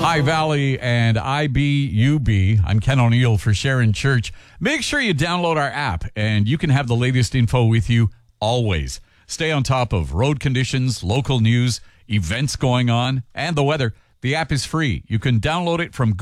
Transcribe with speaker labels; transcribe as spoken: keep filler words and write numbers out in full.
Speaker 1: High Valley and I B U B. I'm Ken O'Neill for Sharon Church. Make sure you download our app, and you can have the latest info with you always. Stay on top of road conditions, local news, events going on, and the weather. The app is free. You can download it from